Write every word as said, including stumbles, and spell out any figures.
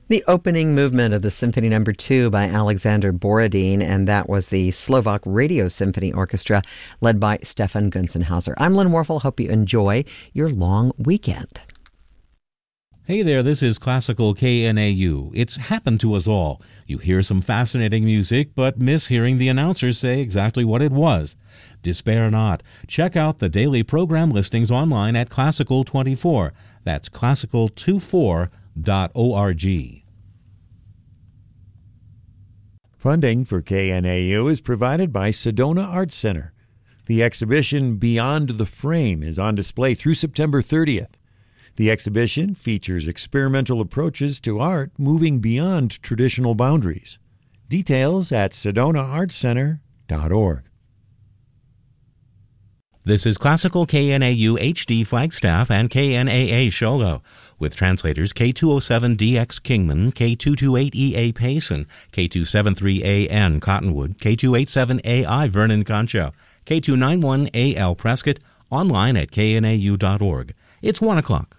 The opening movement of the Symphony Number Two by Alexander Borodin, and that was the Slovak Radio Symphony Orchestra led by Stefan Gunzenhauser. I'm Lynn Warfel. Hope you enjoy your long weekend. Hey there, this is Classical K N A U. It's happened to us all. You hear some fascinating music, but miss hearing the announcers say exactly what it was. Despair not. Check out the daily program listings online at Classical twenty-four. That's classical twenty-four dot org. Funding for K N A U is provided by Sedona Arts Center. The exhibition Beyond the Frame is on display through September thirtieth. The exhibition features experimental approaches to art moving beyond traditional boundaries. Details at sedona arts center dot org. This is Classical K N A U H D Flagstaff and K N A A Sholo, with translators K two oh seven D X Kingman, K two twenty-eight E A Payson, K two seventy-three A N Cottonwood, K two eighty-seven A I Vernon Concho, K two ninety-one A L Prescott, online at K N A U dot org. It's one o'clock.